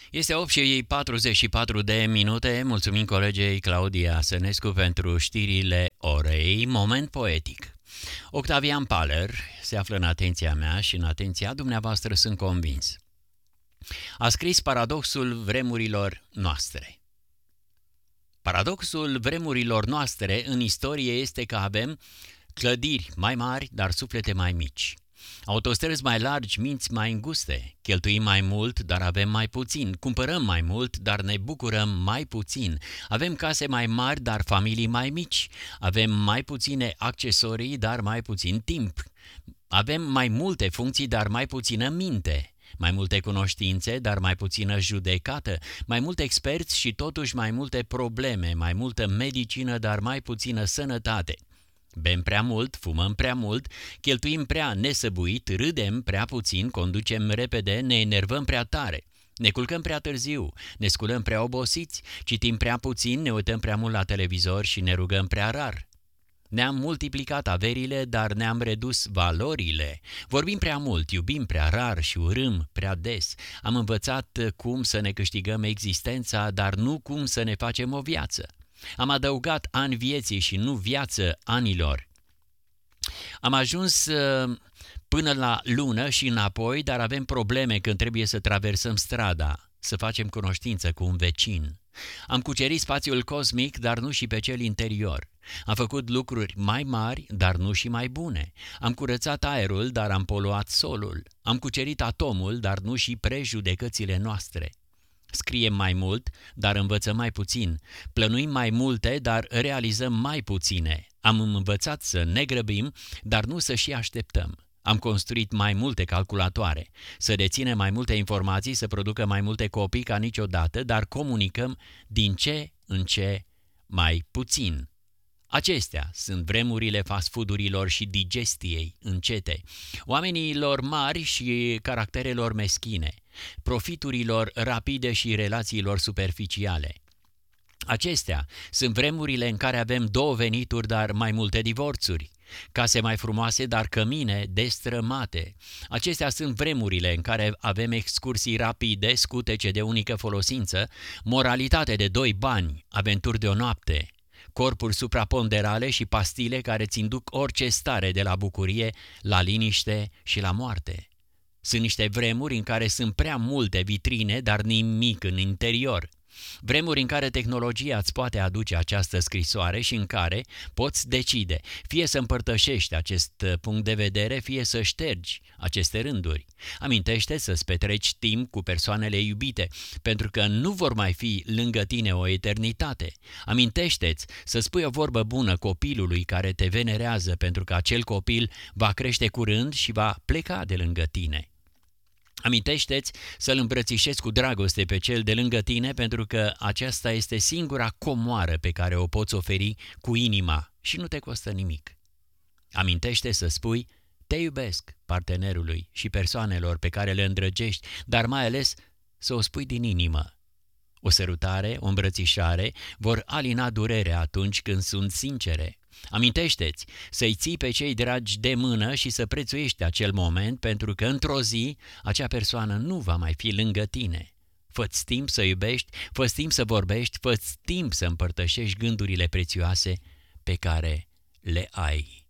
Este 8:44 de minute. Mulțumim colegei Claudia Sănescu pentru știrile orei. Moment poetic. Octavian Paler se află în atenția mea și în atenția dumneavoastră, sunt convins. A scris Paradoxul vremurilor noastre. Paradoxul vremurilor noastre în istorie este că avem clădiri mai mari, dar suflete mai mici. Autostrăzi mai largi, minți mai înguste, cheltuim mai mult, dar avem mai puțin, cumpărăm mai mult, dar ne bucurăm mai puțin, avem case mai mari, dar familii mai mici, avem mai puține accesorii, dar mai puțin timp, avem mai multe funcții, dar mai puțină minte, mai multe cunoștințe, dar mai puțină judecată, mai mulți experți și totuși mai multe probleme, mai multă medicină, dar mai puțină sănătate. Bem prea mult, fumăm prea mult, cheltuim prea nesăbuit, râdem prea puțin, conducem repede, ne enervăm prea tare, ne culcăm prea târziu, ne sculăm prea obosiți, citim prea puțin, ne uităm prea mult la televizor și ne rugăm prea rar. Ne-am multiplicat averile, dar ne-am redus valorile. Vorbim prea mult, iubim prea rar și urâm prea des. Am învățat cum să ne câștigăm existența, dar nu cum să ne facem o viață. Am adăugat ani vieții și nu viață anilor. Am ajuns până la lună și înapoi, dar avem probleme când trebuie să traversăm strada, să facem cunoștință cu un vecin. Am cucerit spațiul cosmic, dar nu și pe cel interior. Am făcut lucruri mai mari, dar nu și mai bune. Am curățat aerul, dar am poluat solul. Am cucerit atomul, dar nu și prejudecățile noastre. Scriem mai mult, dar învățăm mai puțin. Plănuim mai multe, dar realizăm mai puține. Am învățat să ne grăbim, dar nu să și așteptăm. Am construit mai multe calculatoare, să deținem mai multe informații, să producă mai multe copii ca niciodată, dar comunicăm din ce în ce mai puțin. Acestea sunt vremurile fast food-urilor și digestiei încete, oamenilor mari și caracterelor meschine, profiturilor rapide și relațiilor superficiale. Acestea sunt vremurile în care avem două venituri, dar mai multe divorțuri, case mai frumoase, dar cămine destrămate. Acestea sunt vremurile în care avem excursii rapide, scutece de unică folosință, moralitate de 2 bani, aventuri de o noapte, corpuri supraponderale și pastile care ți induc orice stare de la bucurie, la liniște și la moarte. Sunt niște vremuri în care sunt prea multe vitrine, dar nimic în interior. Vremuri în care tehnologia îți poate aduce această scrisoare și în care poți decide fie să împărtășești acest punct de vedere, fie să ștergi aceste rânduri. Amintește să-ți petreci timp cu persoanele iubite, pentru că nu vor mai fi lângă tine o eternitate. Amintește-ți să spui o vorbă bună copilului care te venerează, pentru că acel copil va crește curând și va pleca de lângă tine. Amintește-ți să-l îmbrățișezi cu dragoste pe cel de lângă tine, pentru că aceasta este singura comoară pe care o poți oferi cu inima și nu te costă nimic. Amintește să spui te iubesc partenerului și persoanelor pe care le îndrăgești, dar mai ales să o spui din inimă. O sărutare, o îmbrățișare vor alina durerea atunci când sunt sincere. Amintește-ți să-i ții pe cei dragi de mână și să prețuiești acel moment, pentru că într-o zi acea persoană nu va mai fi lângă tine. Fă-ți timp să iubești, fă-ți timp să vorbești, fă-ți timp să împărtășești gândurile prețioase pe care le ai.